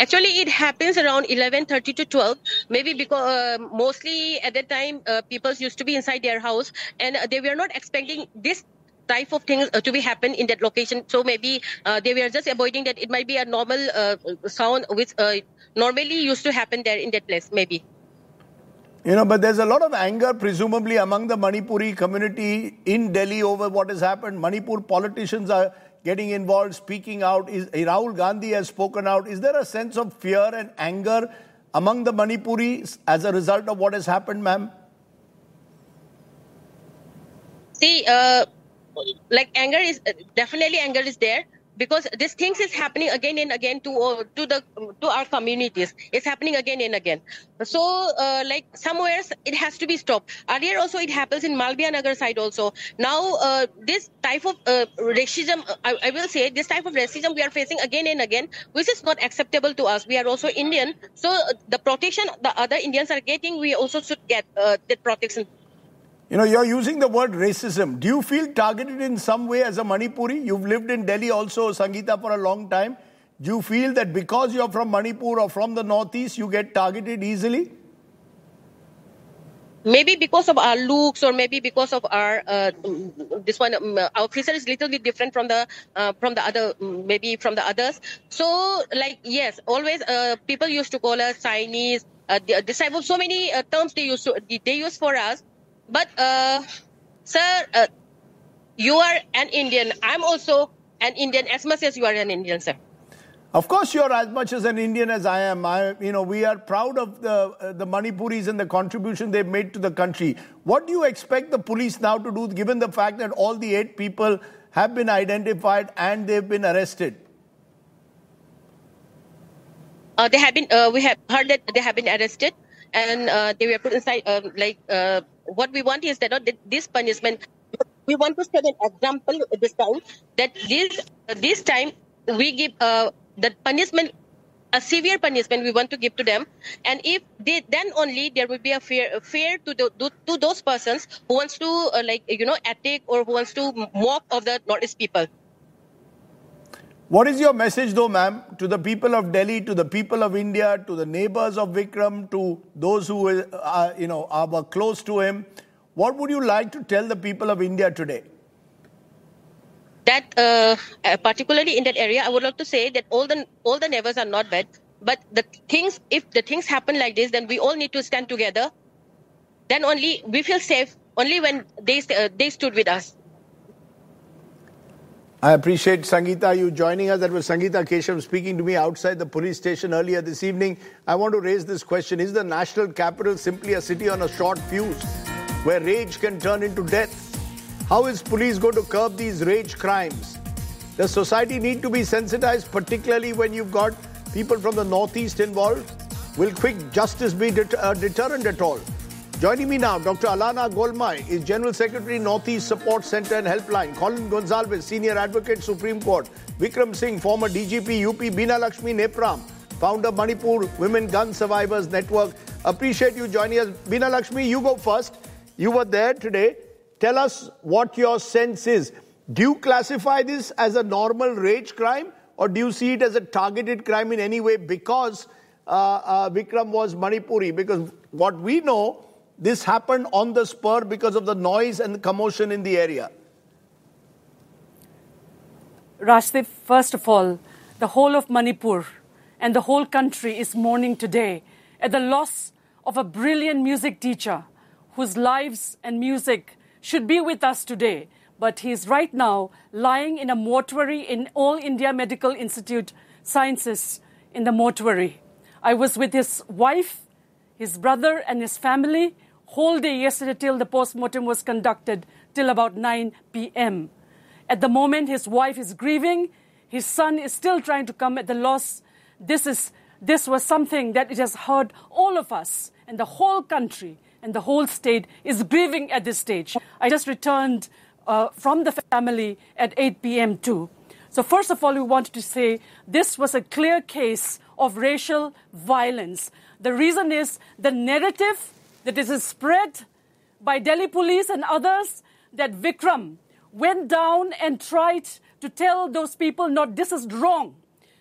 Actually, it happens around 11:30 to 12. Maybe because mostly at that time, people used to be inside their house, and they were not expecting this type of things to be happen in that location. So maybe they were just avoiding that. It might be a normal sound which normally used to happen there in that place. Maybe. But there's a lot of anger, presumably, among the Manipuri community in Delhi over what has happened. Manipur politicians are getting involved, speaking out. Rahul Gandhi has spoken out. Is there a sense of fear and anger among the Manipuris as a result of what has happened, ma'am? See, anger is there. Because these things is happening again and again to our communities. It's happening again and again. So, somewhere it has to be stopped. Earlier also it happens in Malviya Nagar side also. Now, this type of racism, I will say, this type of racism we are facing again and again, which is not acceptable to us. We are also Indian. So, the protection the other Indians are getting, we also should get that protection. You're using the word racism. Do you feel targeted in some way as a Manipuri? You've lived in Delhi also, Sangeeta, for a long time. Do you feel that because you're from Manipur or from the Northeast, you get targeted easily? Maybe because of our looks, or maybe because of our our officer is little bit different from the other, maybe from the others. So, yes, always people used to call us Chinese. This type of so many terms they use for us. But, sir, you are an Indian. I'm also an Indian as much as you are an Indian, sir. Of course, you're as much as an Indian as I am. We are proud of the Manipuris and the contribution they've made to the country. What do you expect the police now to do, given the fact that all the 8 people have been identified and they've been arrested? They have been. We have heard that they have been arrested, and they were put inside. What we want is that this punishment, we want to set an example this time, that this time we give the punishment, a severe punishment we want to give to them. And if they, then only there will be a fear to those persons who wants to attack or who wants to mock of the Northeast people. What is your message though, ma'am, to the people of Delhi, to the people of India, to the neighbors of Vikram, to those who were close to him? What would you like to tell the people of India today? That particularly in that area, I would like to say that all the neighbors are not bad, but if the things happen like this, then we all need to stand together. Then only we feel safe. Only when they stood with us. I appreciate, Sangeeta, you joining us. That was Sangeeta Keshav speaking to me outside the police station earlier this evening. I want to raise this question. Is the national capital simply a city on a short fuse where rage can turn into death? How is police going to curb these rage crimes? Does society need to be sensitized, particularly when you've got people from the Northeast involved? Will quick justice be a deterrent at all? Joining me now, Dr. Alana Golmai is General Secretary, Northeast Support Center and Helpline. Colin Gonsalves, Senior Advocate, Supreme Court. Vikram Singh, former DGP, UP. Beena Lakshmi Nepram, founder, Manipur Women Gun Survivors Network. Appreciate you joining us. Beena Lakshmi, you go first. You were there today. Tell us what your sense is. Do you classify this as a normal rage crime, or do you see it as a targeted crime in any way because Vikram was Manipuri? Because what we know, this happened on the spur because of the noise and the commotion in the area. Rashdeep, first of all, the whole of Manipur and the whole country is mourning today at the loss of a brilliant music teacher whose lives and music should be with us today. But he is right now lying in a mortuary in All India Medical Institute Sciences in the mortuary. I was with his wife, his brother and his family whole day yesterday till the post-mortem was conducted till about 9 p.m. At the moment, his wife is grieving. His son is still trying to come at the loss. This was something that it has hurt all of us, and the whole country and the whole state is grieving at this stage. I just returned from the family at 8 p.m. too. So first of all, we wanted to say this was a clear case of racial violence. The reason is the narrative that is spread by Delhi police and others that Vikram went down and tried to tell those people, no, this is wrong.